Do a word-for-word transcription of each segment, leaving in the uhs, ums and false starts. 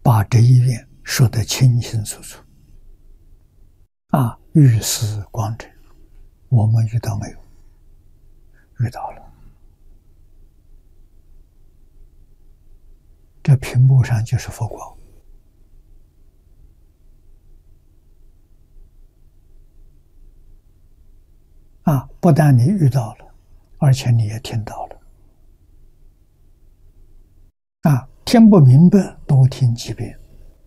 把这一愿说得清清楚楚。啊，遇事光者，我们遇到没有？遇到了。这屏幕上就是佛光。啊，不但你遇到了，而且你也听到了。啊，听不明白，多听几遍。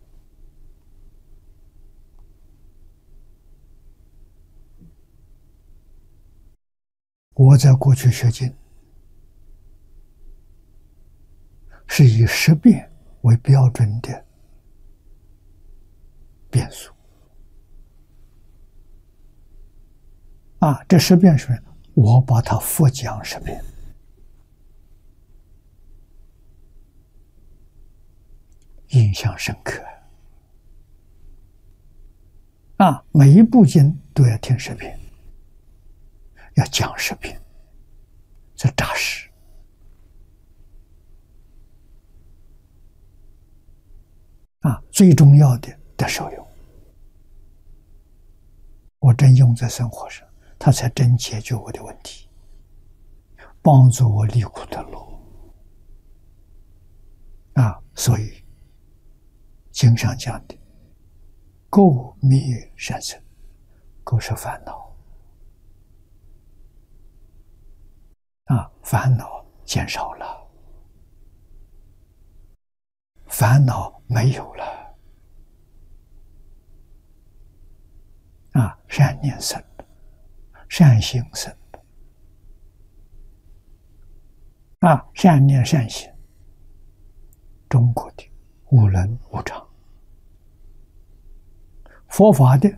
我在过去学经，是以十遍为标准的遍数。啊，这十遍是我把它复讲十遍，印象深刻。啊，每一部经都要听十遍，要讲十遍，这扎实。啊，最重要的得受用，我真用在生活上，它才真解决我的问题，帮助我离苦得乐。啊，所以经上讲的垢灭善生，垢是烦恼，啊，烦恼减少了，烦恼没有了。啊，善念生了，善行生了。啊，善念善行，中国的无能无常，佛法的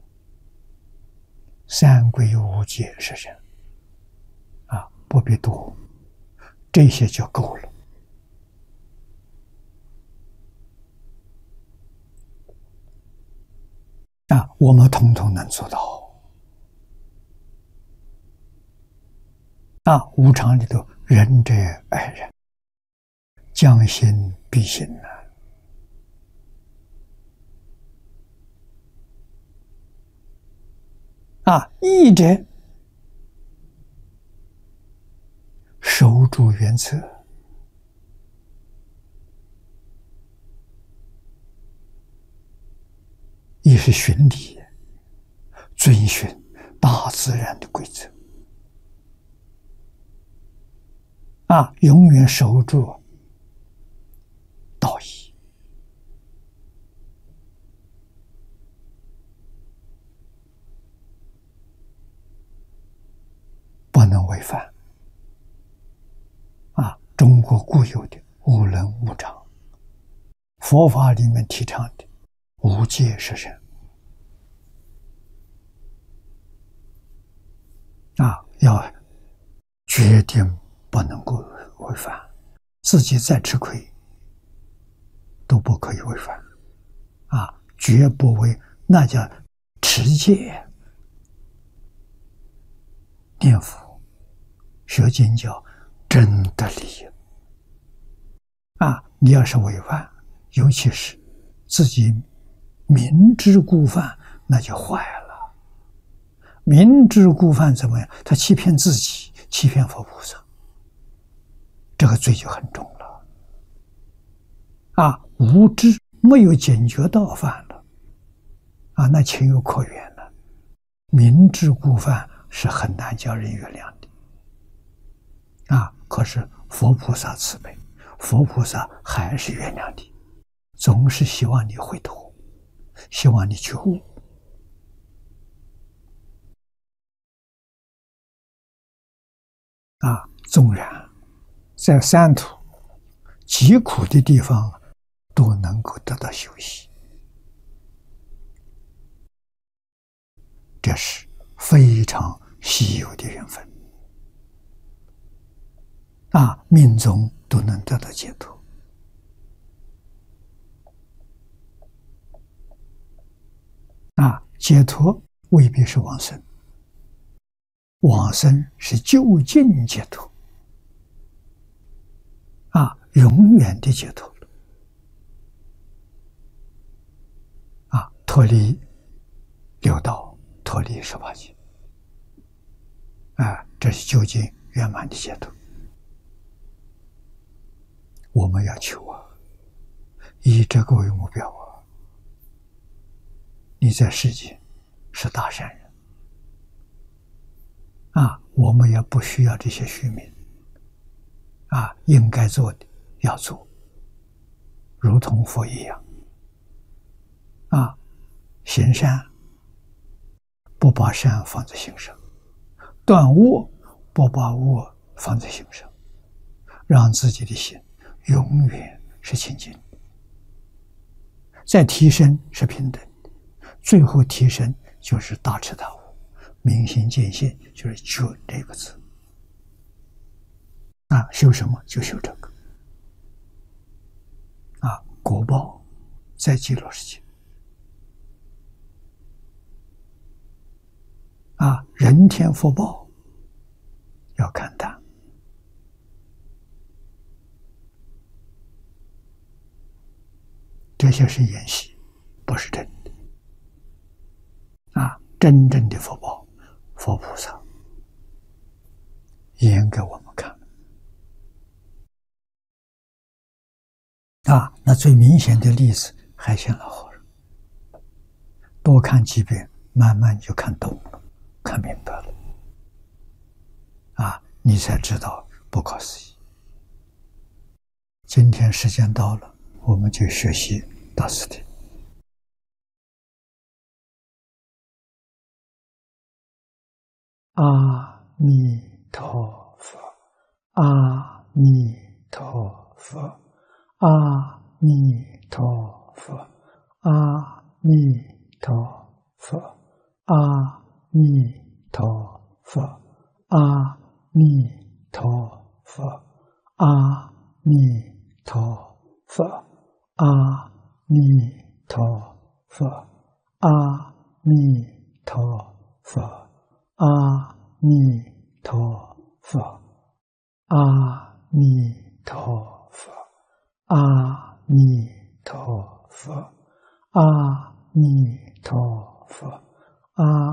三归五戒十善，啊，不必多，这些就够了。啊，我们统统能做到。啊，无常里头，仁者爱人，将心比心呐。啊，义者守住原则，义是循理，遵循大自然的规则。啊，永远守住道义。不能违反。啊，中国固有的无能无常，佛法里面提倡的无戒十善。啊，要决定不能够违反，自己再吃亏都不可以违反。啊，绝不为，那叫持戒。念佛学经叫真的理。啊，你要是违反，尤其是自己明知故犯，那就坏了。明知故犯怎么样？他欺骗自己，欺骗佛菩萨，这个罪就很重了。啊，无知没有警觉到犯了，啊，那情有可原了。明知故犯是很难叫人原谅的。啊，可是佛菩萨慈悲，佛菩萨还是原谅你，总是希望你回头，希望你觉悟。啊，纵然在三途极苦的地方都能够得到休息，这是非常稀有的缘分。啊，命中都能得到解脱。啊，解脱未必是往生，往生是究竟解脱。啊，永远的解脱了。 脱离六道，脱离十八界。啊，这是究竟圆满的解脱。我们要求啊，以这个为目标啊。你在世间是大善人啊，我们也不需要这些虚名啊，应该做的要做，如同佛一样啊，行善不把善放在心上，断恶不把恶放在心上，让自己的心永远是清净，再提升是平等，最后提升就是大彻大悟，明心见性，就是觉这个字啊。修什么就修这个啊，果报在极乐世界啊，人天福报要看淡。这些是演戏，不是真的啊！真正的福报，佛菩萨演给我们看啊。那最明显的例子，海鲜老和尚，多看几遍，慢慢就看懂了，看明白了啊，你才知道不可思议。今天时间到了，我们就学习到此地。阿弥陀佛，阿弥陀佛，阿弥陀佛，阿弥陀佛，阿弥陀佛，阿弥陀佛，阿弥陀佛，阿弥陀佛，阿弥陀佛。阿弥陀佛，阿弥陀佛，阿弥陀佛，阿弥陀佛，阿